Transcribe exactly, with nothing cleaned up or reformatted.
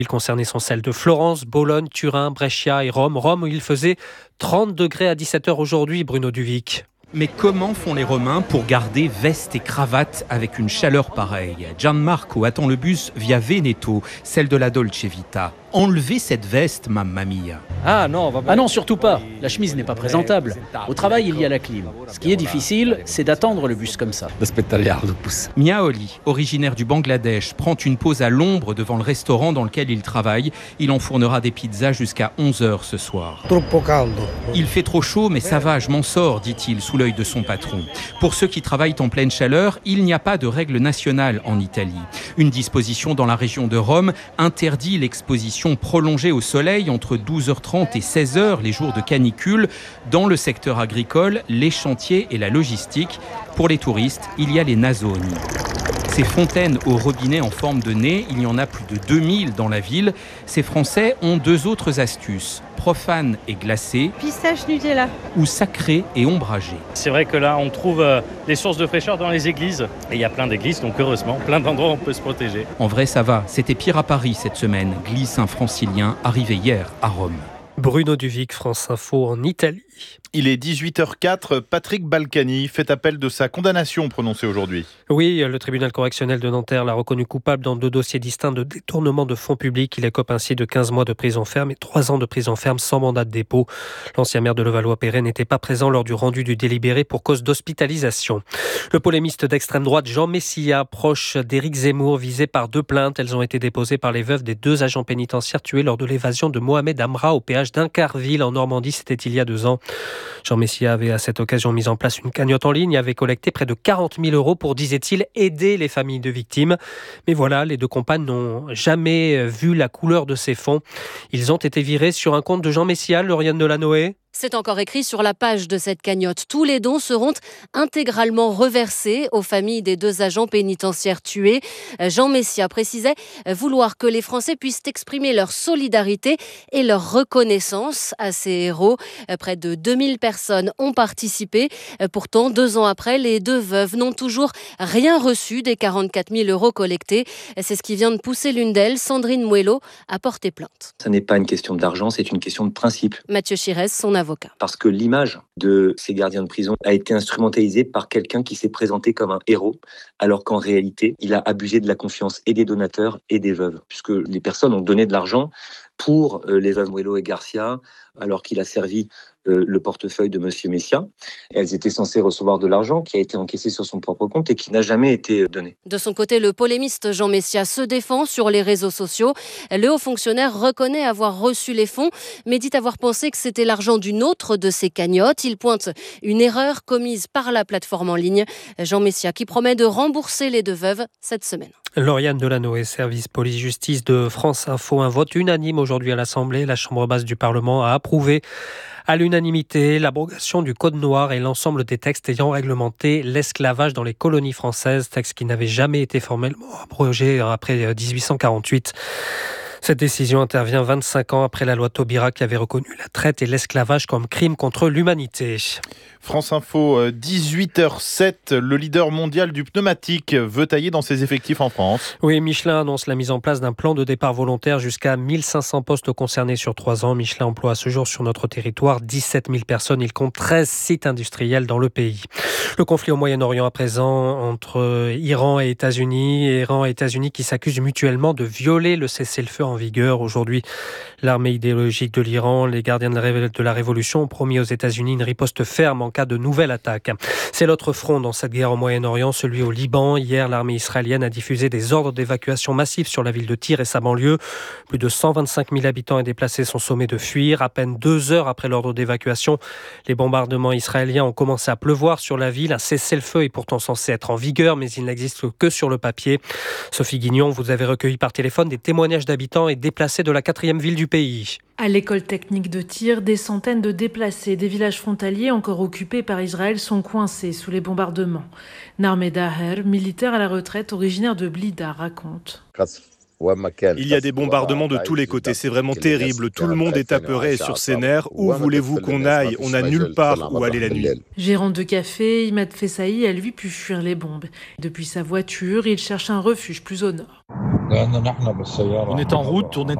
Il concernait sont celles de Florence, Bologne, Turin, Brescia et Rome. Rome où il faisait trente degrés à dix-sept heures aujourd'hui, Bruno Duvic. Mais comment font les Romains pour garder veste et cravate avec une chaleur pareille ? Gianmarco attend le bus via Veneto, celle de la Dolce Vita. Enlevez cette veste, mamma mia. Ah non, ah non, surtout pas. La chemise n'est pas présentable. Au travail, il y a la clim. Ce qui est difficile, c'est d'attendre le bus comme ça. Miaoli, originaire du Bangladesh, prend une pause à l'ombre devant le restaurant dans lequel il travaille. Il enfournera des pizzas jusqu'à onze heures ce soir. Il fait trop chaud, mais ça va, je m'en sors, dit-il sous l'œil de son patron. Pour ceux qui travaillent en pleine chaleur, il n'y a pas de règle nationale en Italie. Une disposition dans la région de Rome interdit l'exposition prolongée au soleil entre douze heures trente et seize heures les jours de canicule dans le secteur agricole, les chantiers et la logistique. Pour les touristes, il y a les nasoni. Ces fontaines au robinet en forme de nez, il y en a plus de deux mille dans la ville. Ces Français ont deux autres astuces, profanes et glacées, pistache Nutella, ou sacrées et ombragées. C'est vrai que là, on trouve euh, les sources de fraîcheur dans les églises. Et il y a plein d'églises, donc heureusement, plein d'endroits où on peut se protéger. En vrai, ça va. C'était pire à Paris cette semaine. Glisse un francilien arrivé hier à Rome. Bruno Duvic, France Info en Italie. Il est dix-huit heures quatre. Patrick Balkany fait appel de sa condamnation prononcée aujourd'hui. Oui, le tribunal correctionnel de Nanterre l'a reconnu coupable dans deux dossiers distincts de détournement de fonds publics. Il écope ainsi de quinze mois de prison ferme et trois ans de prison ferme sans mandat de dépôt. L'ancien maire de Levallois-Perret n'était pas présent lors du rendu du délibéré pour cause d'hospitalisation. Le polémiste d'extrême droite Jean Messia, proche d'Éric Zemmour, visé par deux plaintes. Elles ont été déposées par les veuves des deux agents pénitentiaires tués lors de l'évasion de Mohamed Amra au péage d'Incarville en Normandie. C'était il y a deux ans. Jean Messia avait à cette occasion mis en place une cagnotte en ligne et avait collecté près de quarante mille euros pour, disait-il, aider les familles de victimes. Mais voilà, les deux compagnes n'ont jamais vu la couleur de ces fonds. Ils ont été virés sur un compte de Jean Messia, Lauriane Delanoë. C'est encore écrit sur la page de cette cagnotte. Tous les dons seront intégralement reversés aux familles des deux agents pénitentiaires tués. Jean Messia précisait vouloir que les Français puissent exprimer leur solidarité et leur reconnaissance à ces héros. Près de deux mille personnes ont participé. Pourtant, deux ans après, les deux veuves n'ont toujours rien reçu des quarante-quatre mille euros collectés. C'est ce qui vient de pousser l'une d'elles, Sandrine Muello, à porter plainte. Ce n'est pas une question d'argent, c'est une question de principe. Mathieu Chirès, son avocat. Parce que l'image de ces gardiens de prison a été instrumentalisée par quelqu'un qui s'est présenté comme un héros, alors qu'en réalité, il a abusé de la confiance et des donateurs et des veuves, puisque les personnes ont donné de l'argent pour les veuves Muello et Garcia, alors qu'il a servi euh, le portefeuille de Monsieur Messia. Elles étaient censées recevoir de l'argent qui a été encaissé sur son propre compte et qui n'a jamais été donné. De son côté, le polémiste Jean Messia se défend sur les réseaux sociaux. Le haut fonctionnaire reconnaît avoir reçu les fonds, mais dit avoir pensé que c'était l'argent d'une autre de ses cagnottes. Il pointe une erreur commise par la plateforme en ligne. Jean Messia qui promet de rembourser les deux veuves cette semaine. Lauriane Delanoë, service police-justice de France Info. Un vote unanime aujourd'hui à l'Assemblée. La Chambre basse du Parlement a approuvé à l'unanimité l'abrogation du Code noir et l'ensemble des textes ayant réglementé l'esclavage dans les colonies françaises, texte qui n'avait jamais été formellement abrogé après dix-huit cent quarante-huit. Cette décision intervient vingt-cinq ans après la loi Taubira qui avait reconnu la traite et l'esclavage comme crime contre l'humanité. France Info, dix-huit heures sept, le leader mondial du pneumatique veut tailler dans ses effectifs en France. Oui, Michelin annonce la mise en place d'un plan de départ volontaire jusqu'à mille cinq cents postes concernés sur trois ans. Michelin emploie à ce jour sur notre territoire dix-sept mille personnes. Il compte treize sites industriels dans le pays. Le conflit au Moyen-Orient à présent entre Iran et États-Unis. Iran et États-Unis qui s'accusent mutuellement de violer le cessez-le-feu en vigueur. Aujourd'hui, l'armée idéologique de l'Iran, les gardiens de la Révolution ont promis aux États-Unis une riposte ferme en cas de nouvelle attaque. C'est l'autre front dans cette guerre au Moyen-Orient, celui au Liban. Hier, l'armée israélienne a diffusé des ordres d'évacuation massifs sur la ville de Tyr et sa banlieue. Plus de cent vingt-cinq mille habitants et déplacés sont sommés de fuir. À peine deux heures après l'ordre d'évacuation, les bombardements israéliens ont commencé à pleuvoir sur la ville. Un cessez-le-feu est pourtant censé être en vigueur, mais il n'existe que sur le papier. Sophie Guignon, vous avez recueilli par téléphone des témoignages d'habitants et déplacés de la quatrième ville du pays. À l'école technique de Tyr, des centaines de déplacés des villages frontaliers encore occupés par Israël sont coincés sous les bombardements. Narmeh Daher, militaire à la retraite originaire de Blida, raconte. Il y a des bombardements de tous les côtés, c'est vraiment terrible. Tout le monde est apeuré sur ses nerfs. Où voulez-vous qu'on aille? On n'a nulle part où aller la nuit. Gérant de café, Imad Fessaï a lui pu fuir les bombes. Depuis sa voiture, il cherche un refuge plus au nord. On est en route, on est